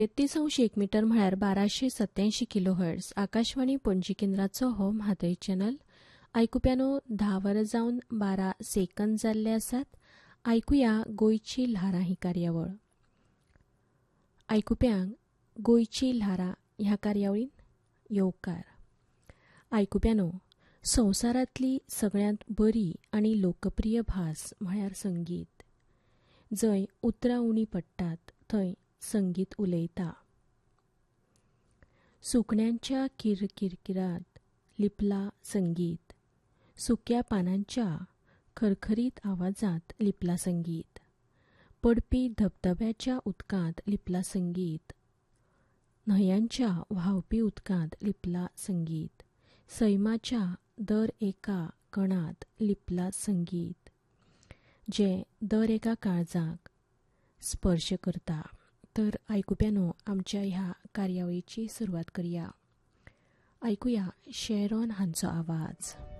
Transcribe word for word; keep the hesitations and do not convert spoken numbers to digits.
तेत्तीस अंश एक मीटर म्हळ्यार बाराशे सत्याऐंशी किलो हर्ट्स आकाशवाणी पणजी केंद्राचो हो म्हादय चॅनल. आयकुप्यानो धा वरां जावन बारा सेकंद जाल्ले आसात. आयकुया गोंयची ल्हारां ही कार्यावळ. आयकुप्यांक गोंयची ल्हारां ह्या कार्यावळीन येवकार. आयकुप्यानो, संवसारांतली सगळ्यांत बरी आनी लोकप्रिय भास म्हळ्यार संगीत. जंय उतरां उणी पडटात थंय संगीत उलयता. सुकण्यांच्या किरकिरकिरांत लिपला संगीत. सुक्या पानांच्या खरखरीत आवाजांत लिपला संगीत. पडपी धबधब्याच्या उदकांत लिपला संगीत. न्हंयांच्या व्हांवपी उदकांत लिपला संगीत. सैमाच्या दर एका कणांत लिपला संगीत, जें दर एका काळजाक स्पर्श करता. तर आयकुप्यानो, आमच्या ह्या कार्यावळीची सुरवात करया. आयकुया शेरोन हांचो आवाज.